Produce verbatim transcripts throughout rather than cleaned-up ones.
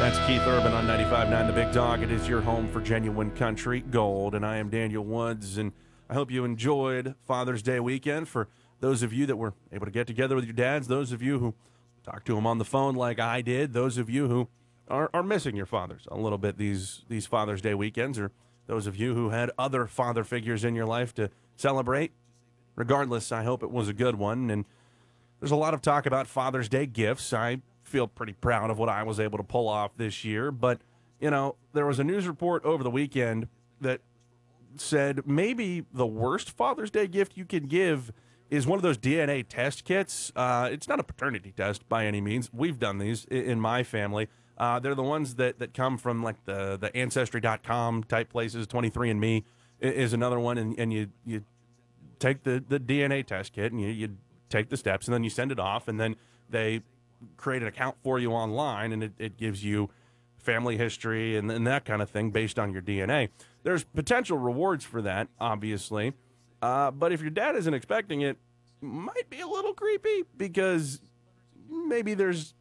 That's Keith Urban on ninety-five point nine The Big Dog. It is your home for genuine country gold, and I am Daniel Woods, and I hope you enjoyed Father's Day weekend. For those of you that were able to get together with your dads, those of you who talked to them on the phone like I did, those of you who are, are missing your fathers a little bit these, these Father's Day weekends, or those of you who had other father figures in your life to celebrate. Regardless, I hope it was a good one, and there's a lot of talk about Father's Day gifts. I feel pretty proud of what I was able to pull off this year, but, you know, there was a news report over the weekend that said maybe the worst Father's Day gift you can give is one of those D N A test kits. Uh, it's not a paternity test by any means. We've done these in my family. Uh, they're the ones that, that come from like the, the ancestry dot com type places. twenty-three and me is another one, and, and you you take the, the D N A test kit and you, you take the steps, and then you send it off, and then they create an account for you online, and it, it gives you family history and, and that kind of thing based on your D N A. There's potential rewards for that, obviously, uh, but if your dad isn't expecting it, might be a little creepy, because maybe there's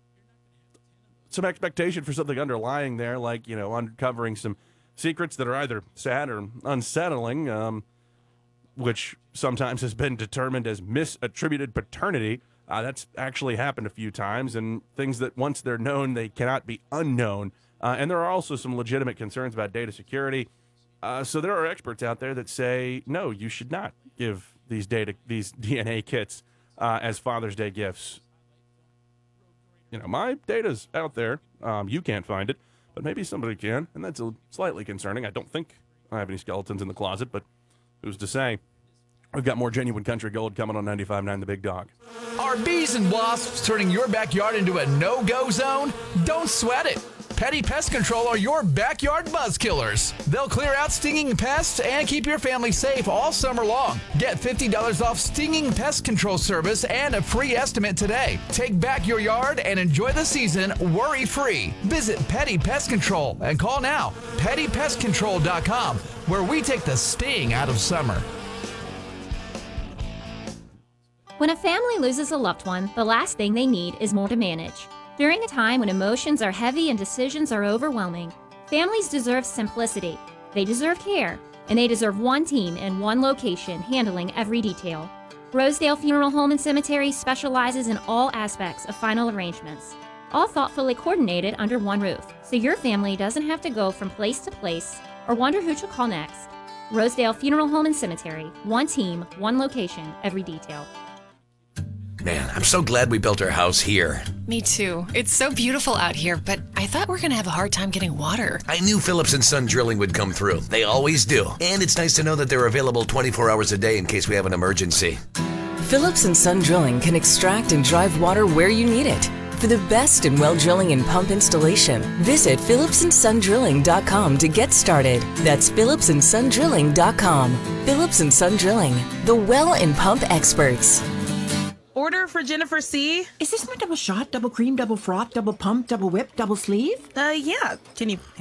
some expectation for something underlying there, like, you know, uncovering some secrets that are either sad or unsettling, um, which sometimes has been determined as misattributed paternity. Uh, that's actually happened a few times, and things that once they're known, they cannot be unknown. Uh, and there are also some legitimate concerns about data security. Uh, so there are experts out there that say, no, you should not give these data, these D N A kits uh, as Father's Day gifts. You know, my data's out there. Um, you can't find it, but maybe somebody can, and that's a, slightly concerning. I don't think I have any skeletons in the closet, but who's to say? We've got more genuine country gold coming on ninety-five point nine The Big Dog. Are bees and wasps turning your backyard into a no-go zone? Don't sweat it. Petty Pest Control are your backyard buzz killers. They'll clear out stinging pests and keep your family safe all summer long. Get fifty dollars off stinging pest control service and a free estimate today. Take back your yard and enjoy the season worry-free. Visit Petty Pest Control and call now, petty pest control dot com, where we take the sting out of summer. When a family loses a loved one, the last thing they need is more to manage. During a time when emotions are heavy and decisions are overwhelming, families deserve simplicity, they deserve care, and they deserve one team in one location handling every detail. Rosedale Funeral Home and Cemetery specializes in all aspects of final arrangements, all thoughtfully coordinated under one roof, so your family doesn't have to go from place to place or wonder who to call next. Rosedale Funeral Home and Cemetery, one team, one location, every detail. Man, I'm so glad we built our house here. Me too. It's so beautiful out here, but I thought we were going to have a hard time getting water. I knew Phillips and Son Drilling would come through. They always do. And it's nice to know that they're available twenty-four hours a day in case we have an emergency. Phillips and Son Drilling can extract and drive water where you need it. For the best in well drilling and pump installation, visit phillips and son drilling dot com to get started. That's phillips and son drilling dot com. Phillips and Son Drilling, the well and pump experts. Order for Jennifer C. Is this my double shot, double cream, double froth, double pump, double whip, double sleeve? Uh, yeah. Can you